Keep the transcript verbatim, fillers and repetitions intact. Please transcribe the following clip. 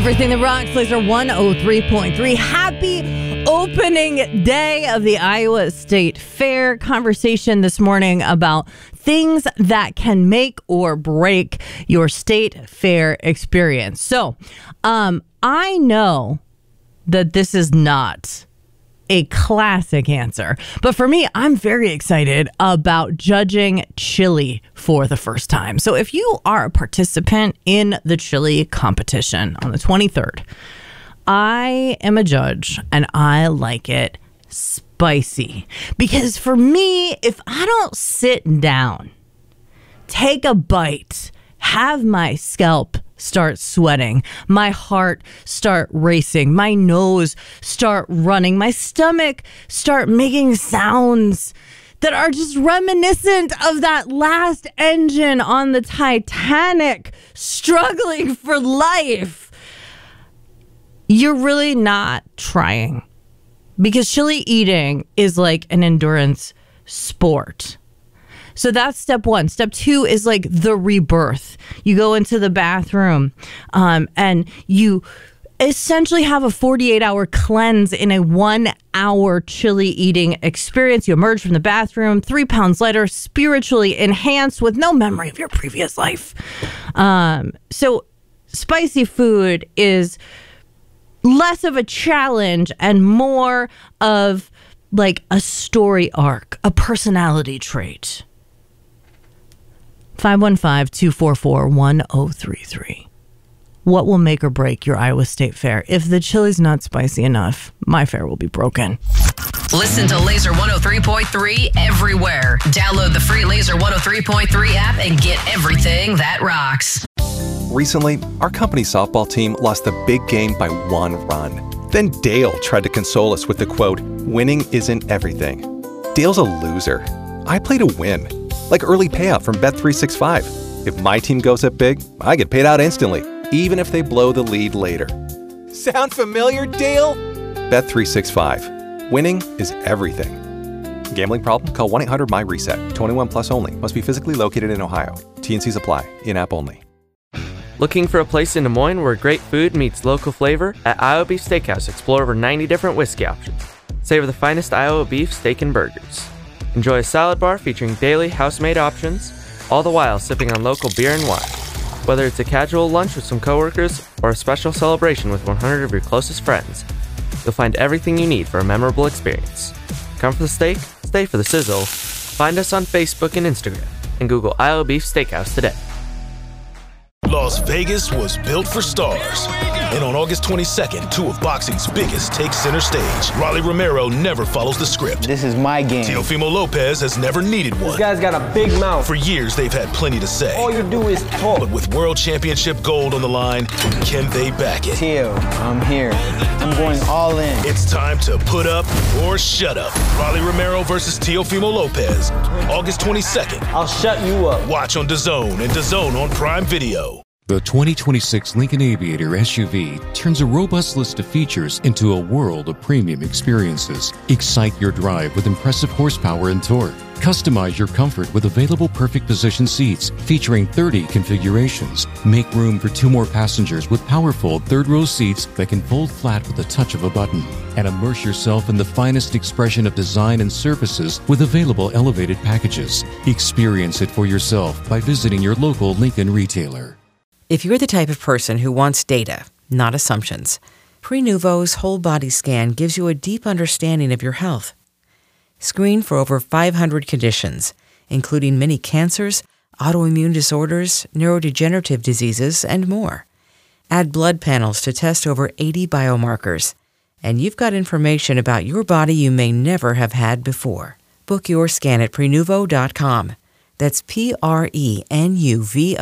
Everything that rocks, Laser one oh three point three. Happy opening day of the Iowa State Fair. Conversation this morning about things that can make or break your state fair experience. So, um, I know that this is not a classic answer, but for me, I'm very excited about judging chili for the first time. So if you are a participant in the chili competition on the twenty-third, I am a judge and I like it spicy, because for me, if I don't sit down, take a bite, have my scalp start sweating, my heart start racing, my nose start running, my stomach start making sounds that are just reminiscent of that last engine on the Titanic struggling for life, you're really not trying. Because chili eating is like an endurance sport. So that's step one. Step two is like the rebirth. You go into the bathroom um, and you essentially have a forty-eight hour cleanse in a one hour chili eating experience. You emerge from the bathroom three pounds lighter, spiritually enhanced with no memory of your previous life. Um, so spicy food is less of a challenge and more of like a story arc, a personality trait. five one five, two four four, one oh three three. What will make or break your Iowa State Fair? If the chili's not spicy enough, my fair will be broken. Listen to Laser one oh three point three everywhere. Download the free Laser one oh three point three app and get everything that rocks. Recently, our company softball team lost the big game by one run. Then Dale tried to console us with the quote, "Winning isn't everything." Dale's a loser. I play to win. Like early payout from Bet three sixty-five. If my team goes up big, I get paid out instantly, even if they blow the lead later. Sound familiar, Dale? Bet three sixty-five. Winning is everything. Gambling problem? Call one eight hundred M Y reset. twenty-one plus only. Must be physically located in Ohio. T and Cs apply. In-app only. Looking for a place in Des Moines where great food meets local flavor? At Iowa Beef Steakhouse, explore over ninety different whiskey options. Savor the finest Iowa beef, steak, and burgers. Enjoy a salad bar featuring daily house-made options, all the while sipping on local beer and wine. Whether it's a casual lunch with some coworkers or a special celebration with one hundred of your closest friends, you'll find everything you need for a memorable experience. Come for the steak, stay for the sizzle. Find us on Facebook and Instagram, and Google Iowa Beef Steakhouse today. Las Vegas was built for stars. And on August twenty-second, two of boxing's biggest take center stage. Rolly Romero never follows the script. This is my game. Teofimo Lopez has never needed one. This guy's got a big mouth. For years, they've had plenty to say. All you do is talk. But with world championship gold on the line, can they back it? Teo, I'm here. I'm going all in. It's time to put up or shut up. Rolly Romero versus Teofimo Lopez. August twenty-second. I'll shut you up. Watch on DAZN and DAZN on Prime Video. The twenty twenty-six Lincoln Aviator S U V turns a robust list of features into a world of premium experiences. Excite your drive with impressive horsepower and torque. Customize your comfort with available perfect position seats featuring thirty configurations. Make room for two more passengers with powerful third-row seats that can fold flat with the touch of a button. And immerse yourself in the finest expression of design and services with available elevated packages. Experience it for yourself by visiting your local Lincoln retailer. If you're the type of person who wants data, not assumptions, Prenuvo's whole body scan gives you a deep understanding of your health. Screen for over five hundred conditions, including many cancers, autoimmune disorders, neurodegenerative diseases, and more. Add blood panels to test over eighty biomarkers, and you've got information about your body you may never have had before. Book your scan at Prenuvo dot com. That's P R E N U V O.